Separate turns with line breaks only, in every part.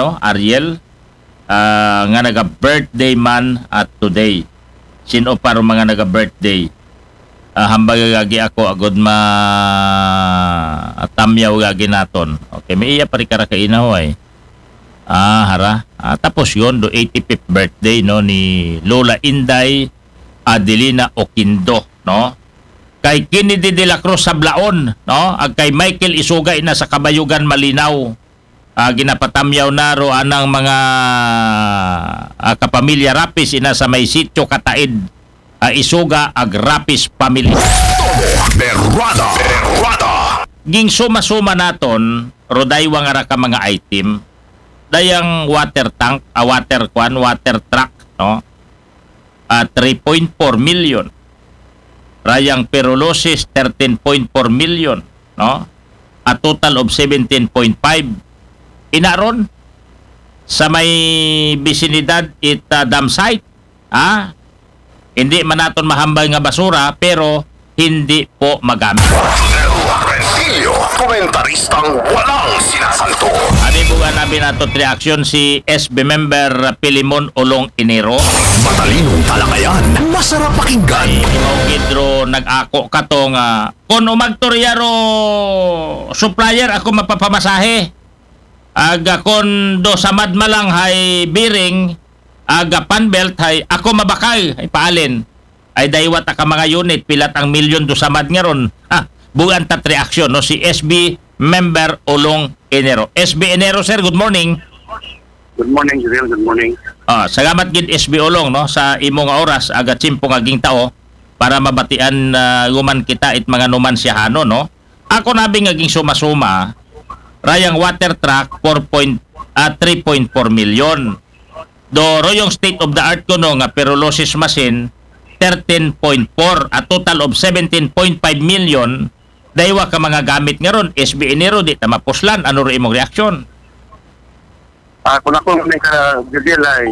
no, Ariel, nga naga-birthday man at today. Sino pa ro mga naga-birthday? Hambag gagi ako agod tamyaw gagi naton. Okay, may iya pa rin karakainaw ay. Hara. Tapos yun, do 85th birthday no ni Lola Inday Adelina Oquindo, no? Kay Kennedy de la Cruz Sablaon, no? Ag kay Michael Isugay na sa Kabayugan Malinaw. Ginapatamyaw na ro anang mga kapamilya Rapis ina sa may sitio Kataid. Isuga ag Rapis family.
Berrada.
Ging suma-suma naton rodaywa nga ra ka mga item. Dayang water tank, water truck, no? 3.4 million. Rayang pyrolysis 13.4 million, no? A total of 17.5. Inaron sa may bisinidad dam site, hindi man naton mahambay nga basura pero hindi po magamit.
Komentaristang walang sinasanto.
Ani buga namin nato reaction si SB member Pilimon Olong Inero.
Matalinong talakayan, masarap pakinggan.
Gidro nag-ako ka to nga kung umagtoryaro supplier ako mapapamasahe. Aga kon do samad malang hay bearing, aga panbelt hay ako mabakal ay paalin. Ay daywat ka mga unit pilat ang milyon do samad nga ron. Bugan tat reaksyon no si SB member Olong Enero. SB Enero sir, good morning.
Good morning, Jeriel. Good morning.
Salamat gid SB Olong no sa imo nga oras aga tsimpo nga ging tao para mabatian guman kita it mga numansiyahano no. Ako nabi nga ging suma-suma rayang water truck 3.4 million. Doro yung state of the art ko no nga pyrolysis machine 13.4 a total of 17.5 million. Daywa ka mga gamit nga ron, SB Enero, di ta mapuslan. Ano rin imong reaksyon?
Kung ako may ka-Jeriel ay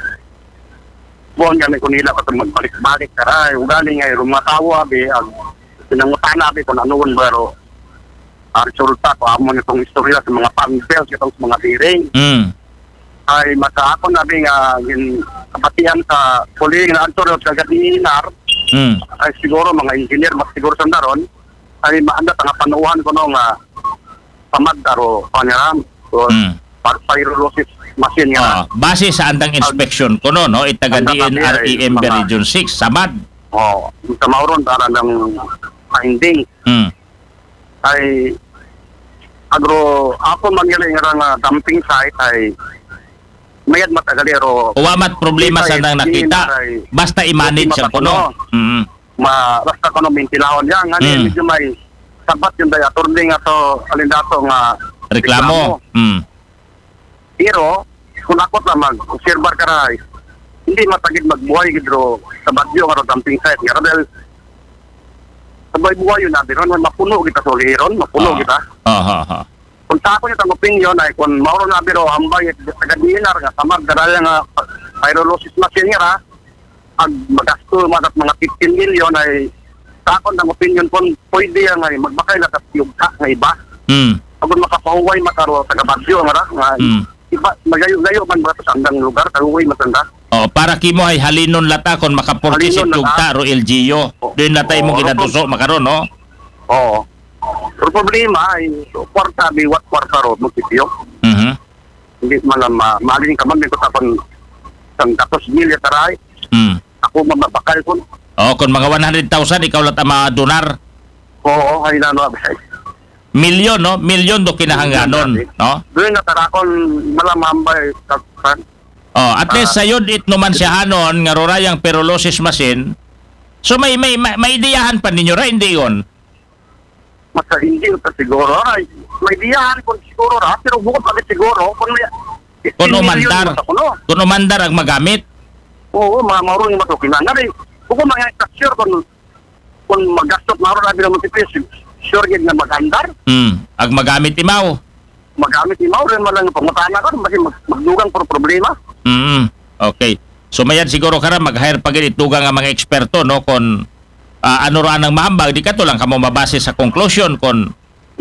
buwan kami kung nila ko magbalik-balik karay. Ugali nga, rumatawa, pinangutana, kung anuon baro. Resulta ko, amon itong istorya sa mga panbelt, itong mga bearing. Ay, masa ako nabi nga, kapatian sa puling na antoryo sa Gadinar, ay siguro mga engineer, mas siguro sa naron, ay maanda nga panuhan ko no nga pamadaro panyaram so pyrolysis machine nga
base sa andang inspection ko no itaga DNREM Region 6 samad
sa mauron para ng finding ay agro ako mangyari nga dumping site ay mayad matagalero
uwamat problema sa nang nakita basta i-manage ang kuno
basta ko no mintilahon yan nga medyo may sabat yung dayaturning ato alindato nga
reklamo.
Pero kung ako na mag-servar karay hindi matagid magbuhay gidro sa badyo nga dumping site nga dahil sabay buhay yun natin ron mapuno kita sa liron mapuno kita kung sa ako yung opinion ay kung mauro na biro ambay sa Gadinar nga samag dahil nga pyrolysis machine nga ag magasto mga 15 million ay sa akong ng opinion po pwede nga magbakay na yung nga iba. Pagod makapahuway makaro taga Bagyo nga iba magayo-gayo man ba sa andang lugar kahuway matanda.
Para kimo ay halinon lata kon makaportisit lugta ro LGU. Doon natay mo ginaduso makaron no.
Pero problema ay kwarta biwat kwarta ro magtitiyo. Hindi man maling ka man ko tapon sang 14 milya taray. Ako mababakal ko.
Kung mga 100,000 ikaw lang ma-donar.
Ay nano.
Milyon, no? Milyon do kinahangganon, no?
Doon na tarakon malamambay kakpan.
At least sayod it naman siyahanon nga rorayang pyrolysis machine. So may ideyahan pa ninyo ra hindi yon.
Masa hindi ta siguro ay may ideyahan ko siguro ra pero bukod pa siguro
kung umandar ang magamit.
Maurong yung matukinan. Ngari, kung mga sure kung magastot maurong nabi na multiplis, sure yun na magandar.
Ag magamit imaw.
Magamit imaw rin malang pangutana ka, kasi magdugang por problema.
Okay. So mayan siguro ka rin mag-hire pag itugang ang mga eksperto, no? Kung ano ra nang mahambag, di ka to lang kamo mabase sa conclusion kung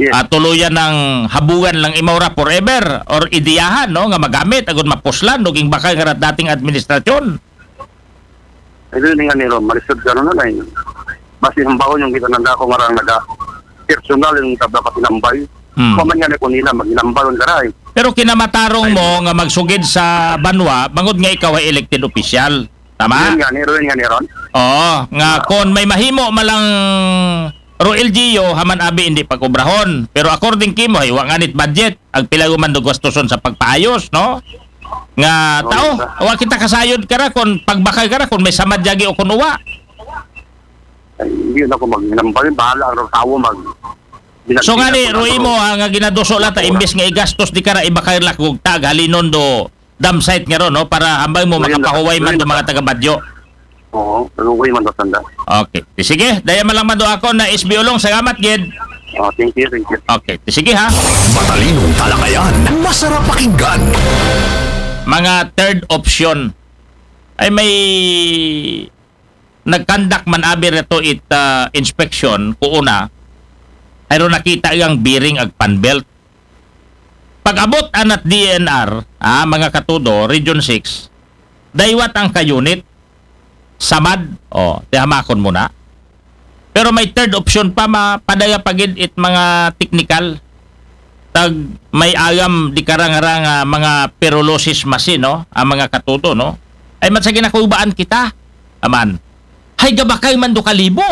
Yes.
tuluyan ng habugan lang imawra forever or idiyahan no nga magamit agud mapuslan nuging bakay nga dating administrasyon.
Ito yung nga nilo, malisod ka na lang. Basi hambaon yung kita nanda ko marang personal yung dapat inambay. Paman nga ko nila, mag-inambaron ka rin.
Pero kinamatarong mo nga magsugid sa banwa bangod nga ikaw ay elected official. Tama?
Yun nga ni Ron.
Oo, nga kon may mahimo malang Ro LGU haman abi hindi pagkubrahon. Pero according kimo ay wa nganit budget ang pila man do gastuson sa pagpaayos, no? Nga tao, wa kita kasayod kara kon pagbakay kara kon may samad jagi o kun uwa.
Ay, hindi na ako mag-inambay, bahala ang tawo mag...
So nga ni Roy mo nga ginaduso lata imbes nga igastos di kara ibakay la kog tag halinon do dam site nga ron no para hambay mo makapahuway man do mga taga Badyo.
Oo, nalukoy man daw sanda.
Okay. Sige, daya man lang man do ako na SB Ulong salamat gid.
Oh, thank you.
Okay. Sige ha.
Matalinong talakayan, masarap pakinggan.
Mga third option ay may nagkandak man abi reto it inspection kuuna ay ro nakita ang bearing ag panbelt. Pag-abot anat DNR, mga katudo, Region 6, daywat ang ka-unit, samad, tihamakon muna. Pero may third option pa, padaya pagid it mga technical, tag may agam di karang-arang mga pyrolysis machine, no? Ang mga katudo, no? Ay matsagin ako ubaan kita, aman. Hay gabakay man do kalibo.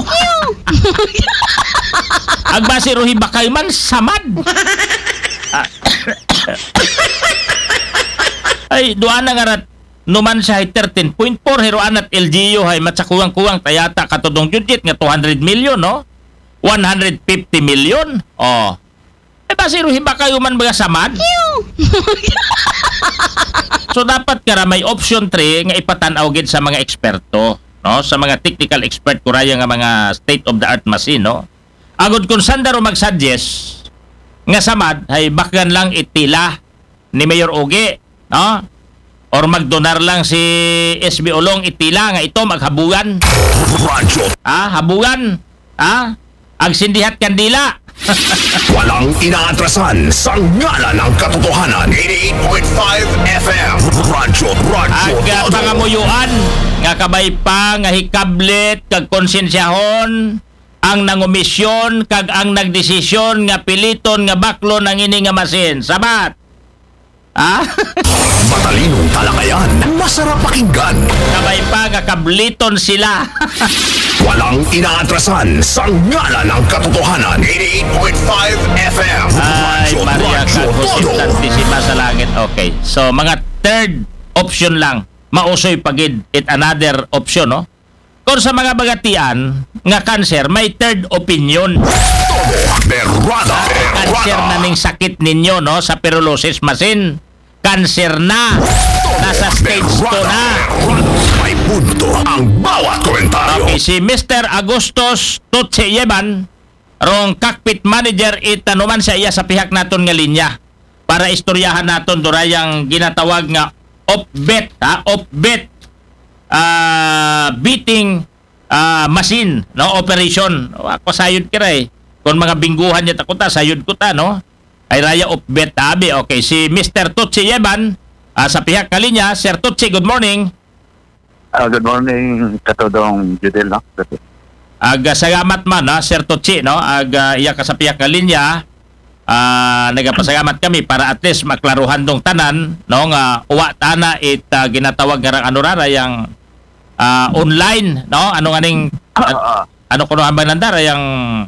Agbasi rohi bakay man, samad. Ay duan na ngarat numan siya 13.4 hero anat LGU hay matsakuwang-kuwang tayata katudong judit nga 200 million no 150 million basi hiba kayo man mga samad. So dapat kara may option 3 nga ipatanaw gid sa mga eksperto no sa mga technical expert kuraya nga mga state of the art machine no agud kun sandaro mag-suggest nga samad hay bakgan lang itila ni Mayor Uge, no? Or magdonar lang si SB Ulong itila nga ito maghabugan.
Radyo.
Habugan. Agsindihat kandila.
Walang inaatrasan sa ngalan ng katotohanan. 88.5 FM. Radyo.
Aga pangamuyuan nga kabay pa nga hikablet kag konsensyahon ang nangumisyon kag ang nagdesisyon nga piliton nga baklo ng ini nga masin. Sabat.
Matalinong talakayan, masarap pakinggan.
Kabay pa nga kabliton sila.
Walang inaatrasan sa ngalan ng katotohanan. 88.5 FM.
Ay, Maria Carlos Santissima sa langit. Okay. So, mga third option lang. Mausoy pagid it another option, no? Kung sa mga bagatian nga cancer, may third opinion.
Berrada.
Cancer na ning sakit ninyo, no? Sa pyrolysis machine. Cancer na. Nasa stage 2 na.
May punto ang bawat komentaryo.
Okay, si Mr. Agustos Tutseyeban, rong cockpit manager, itanuman sa iya sa pihak naton nga linya para istoryahan naton durayang ginatawag nga off-bet, off-bet beating machine, no, operation. Ako sayod kira kung mga bingguhan niya takuta, sayod ko ta, no? Ay raya off-bet tabi. Okay, si Mr. Tutseyeban sa pihak kalinya. Sir Tutsi, good morning.
Good morning, katodong Judel, no?
Salamat man, Sir Tutsi, no? Iya ka sa pihak kalinya. Nagapasalamat kami para at least maklaruhan dong tanan, no? Nga uwa tana ginatawag nga anurara yang online, no? Ano nganing ano kuno hambang nandara yang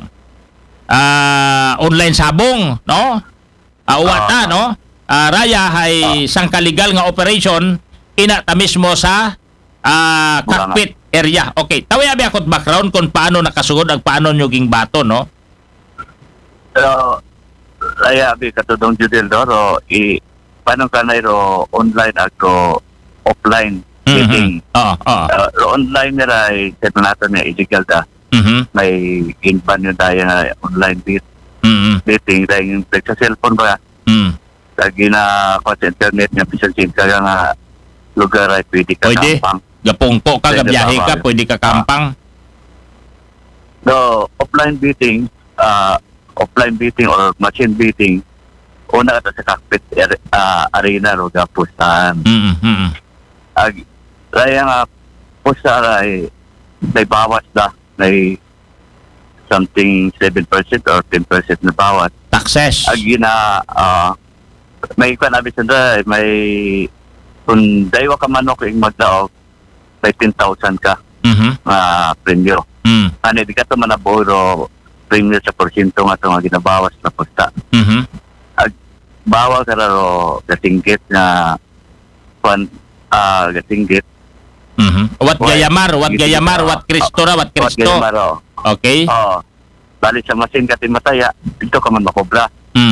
online sabong, no? Uwa ta, no? Raya hay sangkaligal nga operation ina ta mismo sa cockpit area. Okay, tawi abi akot background kung paano nakasugod ag paano nyo ging bato, no?
Pero raya abi katodong Judel, no? Paano ka na online ako offline meeting. Online nila ay natin na illegal da. May in-ban yun tayo na online meeting dahil yung sa cellphone ba lagi na sa internet nga bisan ka nga lugar ay pwede ka kampang.
Gapungko ka, gabiyahe ka, pwede ka kampang.
No, offline meeting
offline beating or machine beating, una ka sa cockpit arena ro gapustahan. Ag kaya nga pusta ay may bawas na may something 7% or 10% na bawas.
Taxes.
Ag gina may kanabi sandra may kung daywa ka manok yung magdaog may 10,000 ka premyo. Ano di ka ito manaboro premyo sa porsyento nga ito nga ginabawas na pusta. Ag bawa ka ro gatinggit na gatinggit.
Wat gayamar, wat Kristo ra, wat Kristo. Okay.
Bali sa masin ka mataya, dito ka man makobra.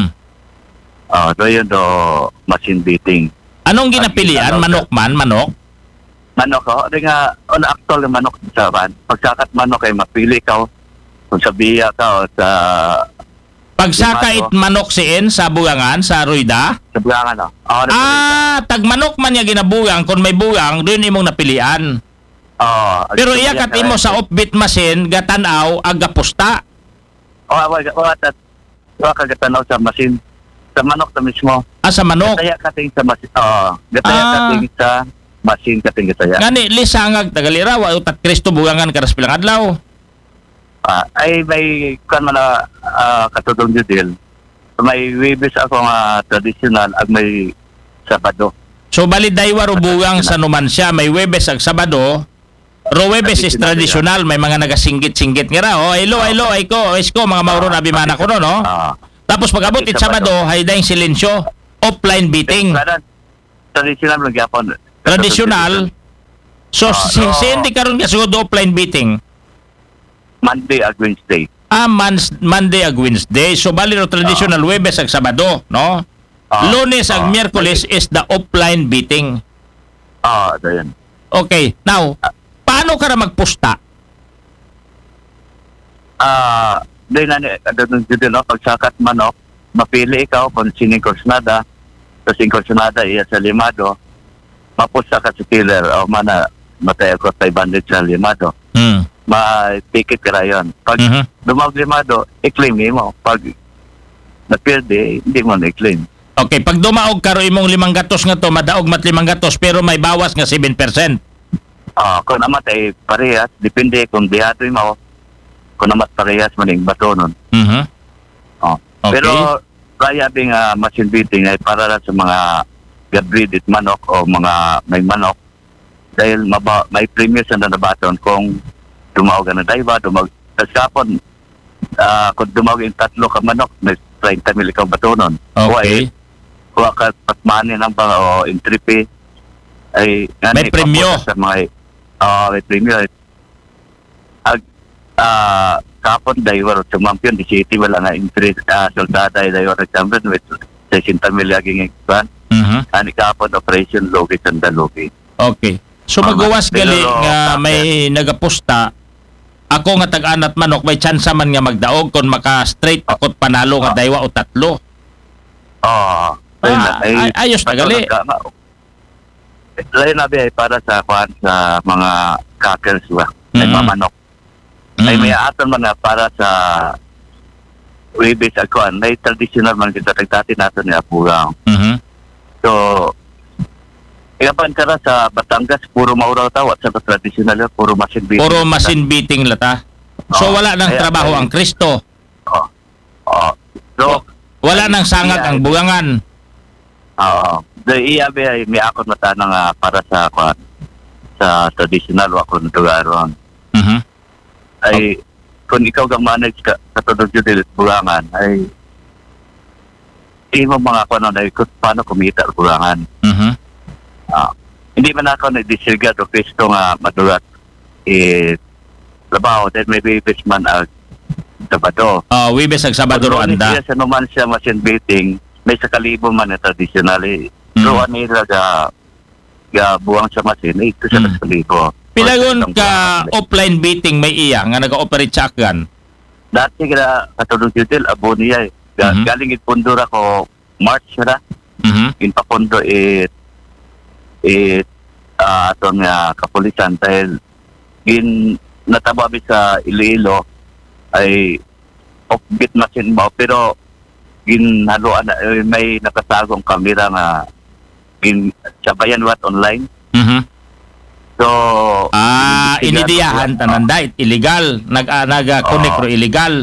Doon do machine beating.
Anong ginapilian? Manok man? Manok?
Manok ko. Di nga, actual na manok sa van. Pagsakat manok ay mapili ka kung sa biya ka o sa...
Pagsakait manok siin sa bugangan, sa Ruida?
Sa bugangan,
tag manok man niya ginabugang. Kung may bugang, doon imong napilian. Pero iyakat imo sa offbeat machine, gatanaw, agapusta.
Wala ka gatanaw sa machine. Sa manok na mismo.
Sa manok?
Gataya kating sa machine. Gataya kating sa machine kating gataya.
Ngani, lisangag, tagalirawa, utat Kristo bugangan karas pilang adlaw.
Ay may kan man na katudong judil. May wibis ako nga traditional ag may Sabado.
So bali daywa ro bugang sa numansya, may Webes ag Sabado. Ro Webes is traditional, may mga nagasinggit-singgit nga ra. Hello, Aiko, Isko, mga mauro na bimana ko no. Tapos pag abot it Sabado, hay dayong silensyo, offline beating.
Traditional lang gyapon.
Traditional. So hindi karon gasugod offline beating.
Monday ag Wednesday.
Monday ag Wednesday. So bali ro traditional Webes ag Sabado, no? Lunes ag Miyerkules is the offline beating.
Dayan.
Okay. Now, paano ka ra magpusta?
Dahil na adun jud no pagsakat manok, mapili ikaw kung sining kursunada, sa sining kursunada iya sa limado, mapusta ka sa killer o mana matay ko 500 sa limado. Ma-ticket ka na yun. Pag dumawag limado, i-claim mo. Pag na-pilde, hindi mo na-i-claim.
Okay, pag dumaog karo imong 500 nga to, madaog mat 500 pero may bawas nga 7%.
Kung namat ay parehas, depende kung dihato mo. Kung namat parehas, maning bato nun.
Okay.
Pero, kaya machine beating ay para sa mga gabridit manok o mga may manok. Dahil may premium sa nanabaton kung dumawag na daywa, tapon, kung dumawag yung 3 ka manok, may 30 mil ikaw bato nun.
Okay.
Kuha ka patmani ng bang o intripi, ay
may premyo.
May premyo. Kapon daywa, sumampiyon, di city, wala nga soldada, daywa nag-champion, with 60 mil aging ikban. Ani kapon, operation, logi, sandalogi.
Okay. So magawas gali nga may nagapusta, ako nga tag-anat manok, may tsansa man nga magdaog kung maka-straight akot panalo nga daywa o 3. Ayos na gali.
Lain na ay para sa sa mga cockers ba, may mamanok. Ay may aton man nga para sa Webes akuan, may traditional man kita tagtati nato ni Apurang. So, Igapan ka na sa Batangas, puro mauraw tawat sa traditional, puro machine beating.
Puro machine beating lata. So wala nang trabaho ang Kristo.
So,
wala nang sangag ang bugangan.
The iyabe ay may akon mata nga para sa traditional wa kun tugaron. Ay kung ikaw gang manage ka katulad jud bugangan ay imo mga kuno na kung paano kumita ang bugangan. Hindi man ako nag-disregard o Kristo nga madurat labaw dahil may bibis man ang Sabado.
Wibes ang Sabado ro anda.
Sa naman siya machine beating, may sa kalibo man na traditional Pero nila ga buwang sa machine, ito sa kalibo.
Pilagon ka offline beating may iya nga nag-operate sa akgan?
Dati ka katulog yutil, abo niya galing itpundor ako March na. Inpapundo aton nga kapulisan dahil natababi sa Iloilo ay offbeat machine mo, pero ginhaluan na, may nakatagong kamera nga sabayan wat online.
Mhm.
So,
inidiyahan tananda illegal. Nag-connect ro illegal.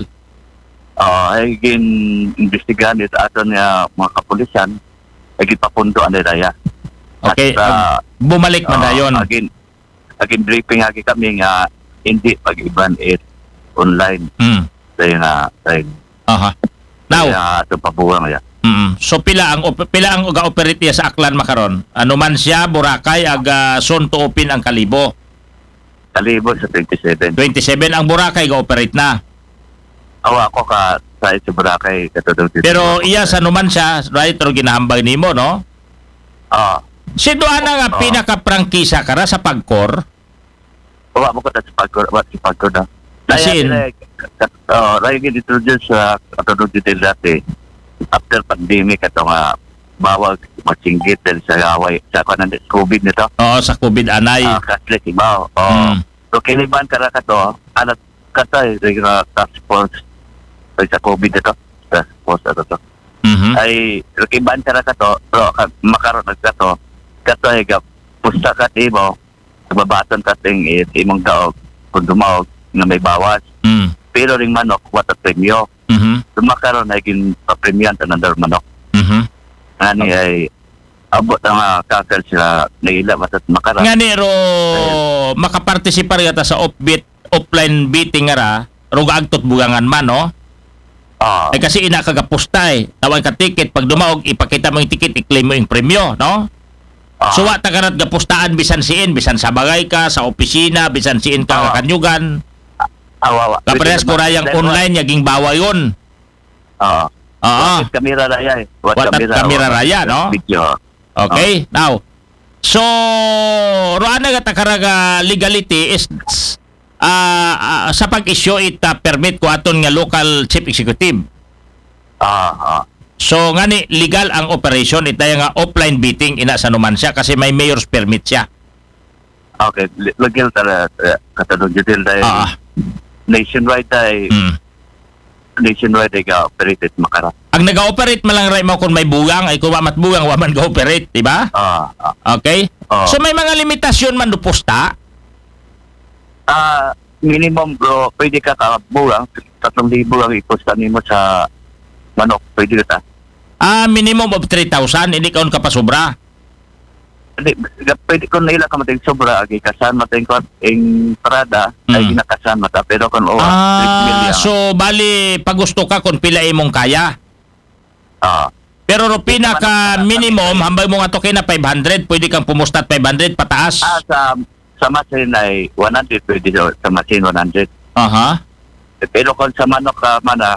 ay gin-investigahan ito aton nga mga kapulisan, ay gipapundo ang daya.
Okay,
At,
bumalik man dayon.
Agin briefing agi kami nga hindi pag-iban it online. Dahil nga,
Aha. Now,
ito pabuwang ya.
so pila ang ga-operate niya sa Aklan makaron? Ano man siya, Boracay, soon to open ang Kalibo.
Kalibo sa 27.
27 ang Boracay ga-operate na.
Awa ako ka sa Boracay katulong dito.
Pero iya sa numan siya, right, or ginahambay nimo, no? Si Duana nga pinaka-prangkisa kara sa Pagcor.
Awa mo ko sa Pagcor na.
As in?
Lagi introduce sa katulong dito dati. After pandemic ito nga bawag masinggit dahil sa away sa kanan COVID nito.
Oo, sa COVID anay.
Kaslet ibaw.
Mm.
So kiniban kara ka to, alat kata yung task force sa COVID nito. Task force ito to.
Mhm.
Ay kiban kara ka to, pero makaroon ka to, kato ay pusta ka mo, nababaton ka ting imong daog kung dumawag na may bawas.
Mm.
Pero ring manok, what a premyo.
Mhm.
Makaroon ay gin-premian tanandar manok.
Mhm.
Ani ay abot ang kakal sila naila matat makaroon.
Nga ni ro makapartisipar yata sa offline beating nga ra, ro gaagtot bugangan man, no? Eh kasi ina kagapusta tawag ka ticket, pag dumaog ipakita mo yung ticket, i-claim mo yung premyo, no? So wa ta karat gapustaan bisan siin, bisan sa bagay ka, sa opisina, bisan siin ka kanyugan.
Awawa.
Kapares ko rayang online yaging bawa yun.
Oo.
Oo.
Kamera raya
What kamera raya, no?
Video.
Okay, now. So, roana nga takaraga legality is sa pag-issue permit ko aton nga local chief executive. So, ngani legal ang operation itay nga offline beating ina sa numansya kasi may mayor's permit siya.
Okay, legal tala katulong dito dahil nationwide ay nationwide ay ga-operated makara.
Ang nag-operate man lang ray mo kung may bugang ay kung wamat bugang wa man ga-operate, di ba? Okay? So may mga limitasyon man do posta.
Minimum bro, pwede ka kabulang 3,000 ang iposta nimo sa manok, pwede ka.
Minimum of 3,000, hindi kaon ka pa sobra.
Pwede kung naila ka mateng sobra agi kasan mateng ko ing parada ay ginakasan mata pero kung 3 million.
So bali pag gusto ka kung pila imong kaya. Pero ro pinaka minimum hambay mo nga to kina 500, pwede kang pumustat 500 pataas.
Sa machine ay 100 pwede sa machine 100.
Aha.
Pero kung sa manok ka man